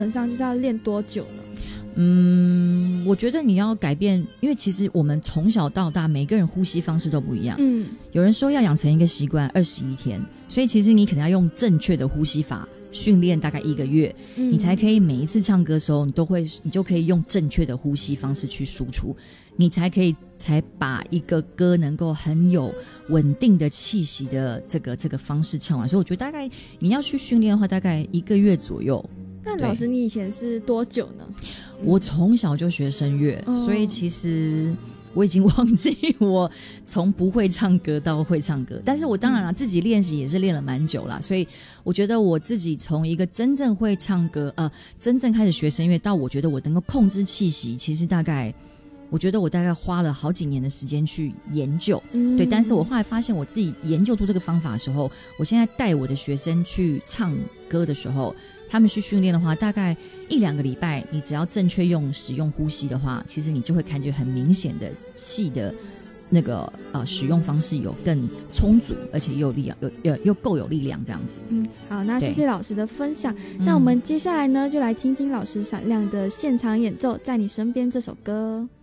本上就是要练多久呢？ 我觉得你要改变，因为其实我们从小到大每个人呼吸方式都不一样。有人说要养成一个习惯21天，所以其实你可能要用正确的呼吸法训练大概1个月，你才可以每一次唱歌的时候，你就可以用正确的呼吸方式去输出，你才把一个歌能够很有稳定的气息的这个方式唱完。所以我觉得大概你要去训练的话，大概1个月左右。 那老师你以前是多久呢？ 我从小就学声乐，所以其实我已经忘记我从不会唱歌到会唱歌，但是我当然了，自己练习也是练了蛮久啦，所以我觉得我自己从一个真正会唱歌真正开始学声乐到我觉得我能够控制气息，其实我觉得我大概花了好几年的时间去研究，对。但是我后来发现我自己研究出这个方法的时候，我现在带我的学生去唱歌的时候，他们去训练的话，大概1-2个礼拜，你只要正确使用呼吸的话，其实你就会感觉很明显的气的那个使用方式有更充足，而且又有力量，又够有力量这样子。 好，那谢谢老师的分享。那我们接下来呢，就来听听老师闪亮的现场演奏《在你身边》这首歌。